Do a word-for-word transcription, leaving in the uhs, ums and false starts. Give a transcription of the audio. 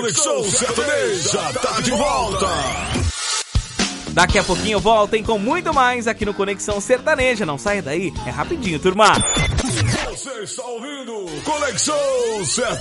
Conexão Sertaneja tá de volta. Daqui a pouquinho voltem com muito mais aqui no Conexão Sertaneja. Não saia daí, é rapidinho, turma. Você está ouvindo Conexão Sertaneja.